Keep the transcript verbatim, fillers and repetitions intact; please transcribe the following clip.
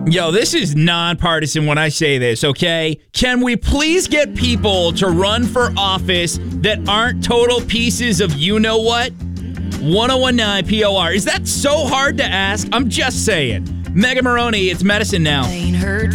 Yo, this is nonpartisan when I say this, okay? Can we please get people to run for office that aren't total pieces of you-know-what? ten nineteen P O R. Is that so hard to ask? I'm just saying. Mega Maroney, it's medicine now.